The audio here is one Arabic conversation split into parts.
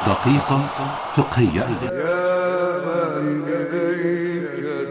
دقيقة فقهية. يا من إليك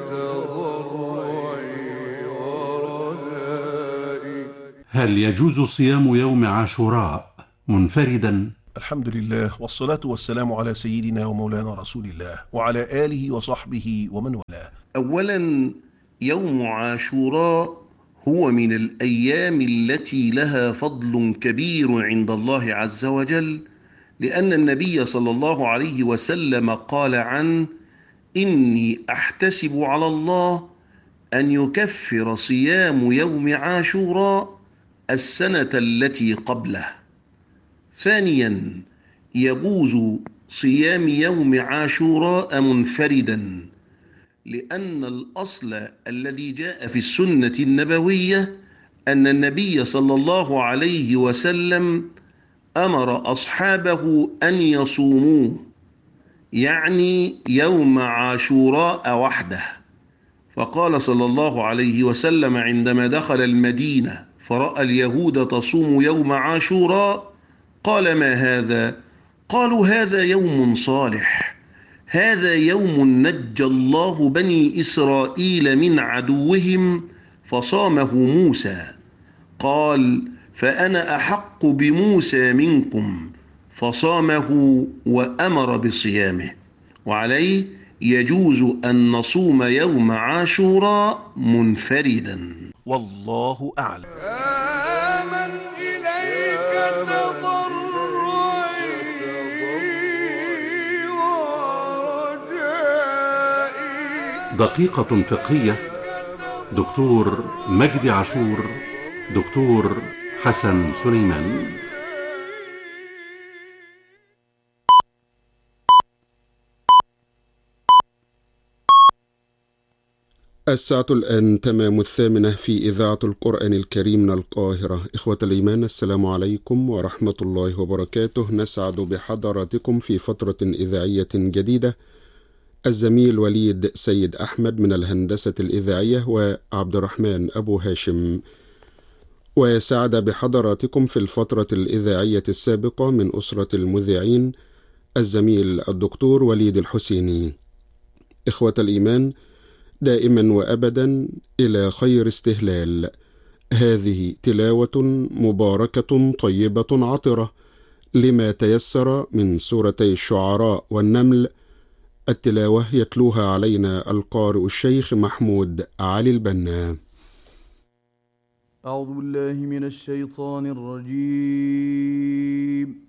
تضرعي ورجائي. هل يجوز صيام يوم عاشوراء منفردا؟ الحمد لله والصلاة والسلام على سيدنا ومولانا رسول الله وعلى آله وصحبه ومن والاه. أولا، يوم عاشوراء هو من الأيام التي لها فضل كبير عند الله عز وجل، لأن النبي صلى الله عليه وسلم قال عنه: إني أحتسب على الله أن يكفر صيام يوم عاشوراء السنة التي قبله. ثانيا، يجوز صيام يوم عاشوراء منفردا، لأن الأصل الذي جاء في السنة النبوية أن النبي صلى الله عليه وسلم أمر أصحابه أن يصوموه، يعني يوم عاشوراء وحده. فقال صلى الله عليه وسلم عندما دخل المدينة فرأى اليهود تصوم يوم عاشوراء، قال: ما هذا؟ قالوا: هذا يوم صالح، هذا يوم نجى الله بني إسرائيل من عدوهم فصامه موسى. قال: فأنا أحق بموسى منكم، فصامه وأمر بصيامه. وعليه يجوز أن نصوم يوم عاشوراء منفردا. والله أعلم. يا من إليك تضرعي ورجائي. دقيقة فقهية. دكتور مجدي عاشور، دكتور حسن سليمان. الساعة الآن تمام 8 في إذاعة القرآن الكريم من القاهرة. إخوة الإيمان، السلام عليكم ورحمة الله وبركاته. نسعد بحضراتكم في فترة إذاعية جديدة. الزميل وليد سيد أحمد من الهندسة الإذاعية وعبد الرحمن أبو هاشم. وسعد بحضراتكم في الفترة الإذاعية السابقة من أسرة المذيعين الزميل الدكتور وليد الحسيني. إخوة الإيمان، دائما وأبدا إلى خير استهلال. هذه تلاوة مباركة طيبة عطرة لما تيسر من سورتي الشعراء والنمل. التلاوة يتلوها علينا القارئ الشيخ محمود علي البنا. أعوذ بالله من الشيطان الرجيم.